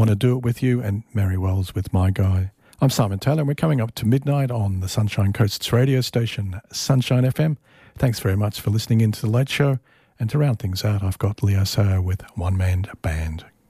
Want to Do It With You and Mary Wells with My Guy. I'm Simon Taylor and we're coming up to midnight on the Sunshine Coast's radio station, Sunshine FM. Thanks very much for listening in to The Late Show. And to round things out, I've got Leo Sayer with One Man Band.